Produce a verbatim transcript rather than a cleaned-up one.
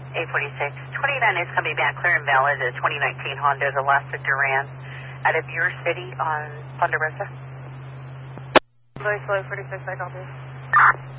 eight forty-six. twenty-nine is coming back clear and valid. A twenty nineteen Honda Elastic Duran out of your city on Ponderosa. Louis, forty-six, I copy.